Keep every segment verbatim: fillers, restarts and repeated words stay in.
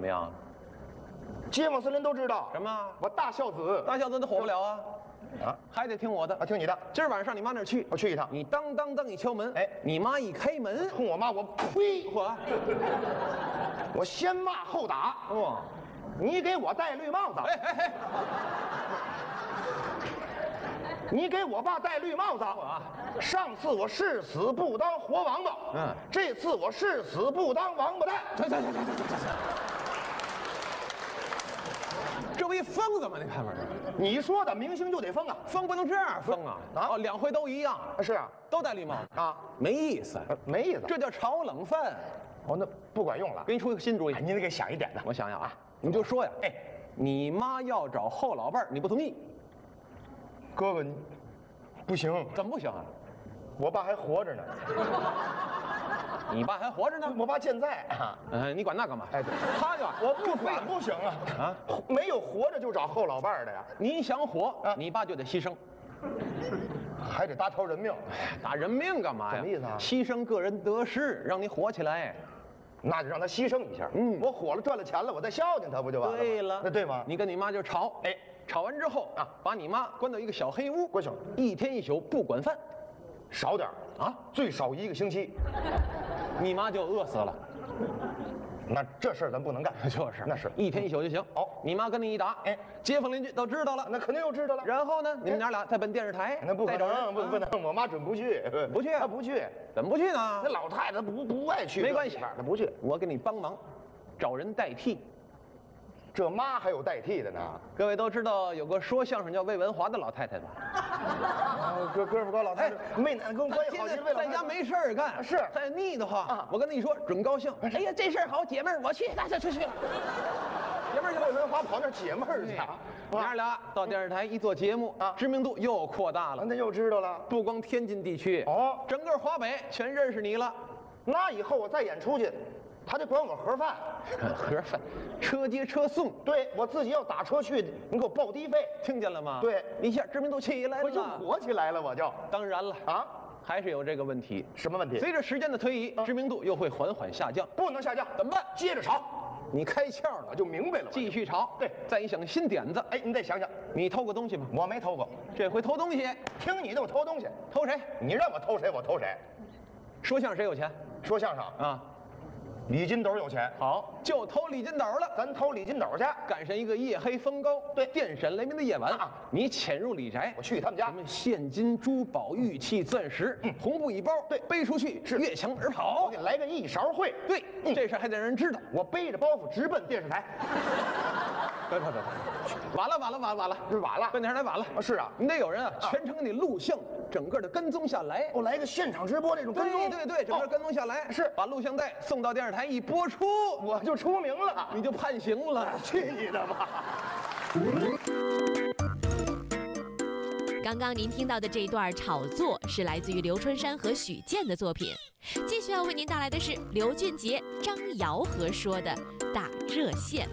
么样？ 街坊四邻都知道什么？ 我大孝子， 大孝子都火不了啊！ 啊， 还得听我的啊，听你的。 今儿晚上上你妈那儿去， 我去一趟。 你当当当一敲门， 哎， 你妈一开门， 冲我妈，我呸！ 嚯！ 我先骂后打。 哇！ 你给我戴绿帽子！ 哎哎哎！ 你给我爸戴绿帽子！ 啊！ 上次我誓死不当活王八， 嗯， 这次我誓死不当王八蛋。 行行行行行行行！这不一疯子吗？你看看这， 你说的明星就得疯啊？ 疯不能这样疯啊！ 啊哦，两回都一样， 是啊， 都戴绿帽子啊， 没意思， 呃没意思。 这叫炒冷饭。 哦，那不管用了。 给你出一个新主意， 哎，你得给想一点的。 我想想啊，你就说呀， 哎， 你妈要找后老伴儿，你不同意， 哥哥，你不行， 怎么不行啊？ 我爸还活着呢。 你爸还活着呢？ 我爸健在啊。 嗯，你管那干嘛？ 哎，对， 他就我不管不行啊啊， 没有活着就找后老伴儿的呀， 你想活啊， 你爸就得牺牲， 还得搭条人命。 打人命干嘛呀？ 什么意思啊牺牲个人得失，让你活起来。 那就让他牺牲一下。 嗯我火了赚了钱了，我再孝敬他不就完了吗？ 对了， 那对吗？ 你跟你妈就吵， 哎， 吵完之后啊， 把你妈关到一个小黑屋， 关小一天一宿不管饭， 少点儿啊， 最少一个星期。 你妈就饿死了。 那这事儿咱不能干。 就是， 那是一天一宿就行。 好， 你妈跟你一打， 哎， 街坊邻居都知道了。 那肯定又知道了。 然后呢，你们娘俩再奔电视台， 那不可再找人能，不不能，我妈准不去， 不去啊她不去。 怎么不去呢那？老太太不不爱去， 没关系， 她不去。 我给你帮忙，找人代替。 这妈还有代替的呢。 各位都知道有个说相声叫魏文华的老太太吧？ 啊，哥哥们哥老太太，妹奶奶跟我关系好， 现极了。 在在家没事儿干， 是再腻得慌啊我跟你说，准高兴。哎呀，这事儿好，姐妹儿，我去，那就去去。姐妹儿就魏文华跑那解闷儿去啊？ 娘俩到电视台一做节目啊知名度又扩大了。 那又知道了。 不光天津地区哦整个华北全认识你了。 那以后我再演出去，他得管我盒饭。 盒饭，车接车送， 对我自己要打车去，你给我报的费， 听见了吗？ 对一下知名度起来我就了。 火起来了，我就当然了啊， 还是有这个问题。 什么问题？ 随着时间的推移， 啊知名度又会缓缓下降。 不能下降， 怎么办？ 接着炒， 你开窍了我，就明白了。 继续炒。 对再一想新点子。 哎，你再想想， 你偷过东西吗？ 我没偷过， 这回偷东西， 听你的我偷东西， 偷谁？ 你让我偷谁我偷谁。 说相声谁有钱说相声， 啊？ 李金斗有钱， 好，就偷李金斗了。 咱偷李金斗去。 赶上一个夜黑风高、 对电闪雷鸣的夜晚， 啊你潜入李宅， 我去他们家什，么现金、珠宝、玉器、钻石，红布一包， 对背出去是越墙而我跑给。来个一勺烩。 对， 嗯这事儿还得让人知道。 我背着包袱直奔电视台。 别别别，晚了晚了晚了晚了， 这晚了奔电视台晚了。 啊是啊你得有人啊，全程给你录像，整个的跟踪下来。 我来个现场直播这种跟踪。 对对对，整个哦跟踪下来， 是把录像带送到电视台一播出， 我就出名了。 你就判刑了。 去你的吧！ 刚刚您听到的这一段炒作是来自于刘春山和许健的作品。继续要为您带来的是刘俊杰、张瑶和说的《打热线》。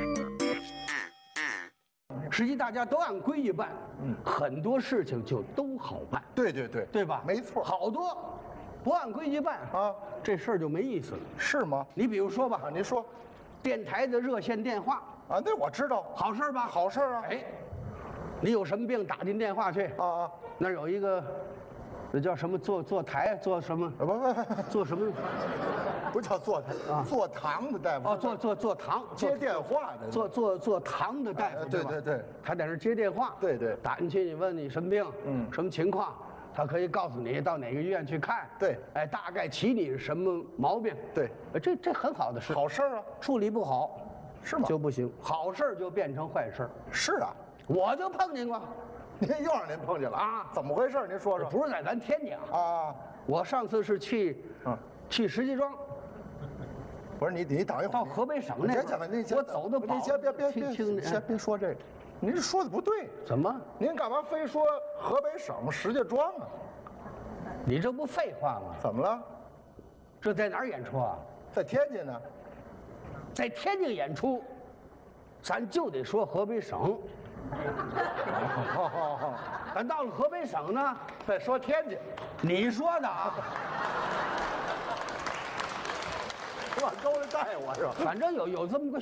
实际大家都按规矩办，嗯，很多事情就都好办， 对对对， 对吧？ 没错。 好多不按规矩办啊， 这事儿就没意思了。 是吗？ 你比如说吧啊，，您说电台的热线电话， 啊，那我知道， 好事儿吧？ 好事儿啊。 哎，你有什么病打进电话去啊啊， 那儿有一个，那叫什么坐坐台做什么不不不， 做什么？ 不叫坐台啊坐堂的大夫哦，做做做堂接电话的， 做做做堂的大夫， 哎对吧对对对他在那儿接电话， 对对打进去你问你什么病， 嗯什么情况，他可以告诉你到哪个医院去看， 对哎，大概起你是什么毛病， 对呃这这很好的事， 好事儿啊。 处理不好是吗就不行，好事儿就变成坏事儿， 是啊， 我就碰见过， 您又让您碰见了啊怎么回事？您说说。 不是在咱天津啊， 啊， 我上次是去， 嗯去石家庄。 不是你你等一会儿， 到河北省那边别讲了，您先我走得饱您先别别听别听先别说这个，您说的不对， 怎么？ 您干嘛非说河北省石家庄啊？ 你这不废话吗？ 怎么了？ 这在哪儿演出啊？ 在天津呢？ 在天津演出，咱就得说河北省。咱到了河北省呢， 再说天津， 你说的啊， 往沟里带我是吧？ 反正有有这么个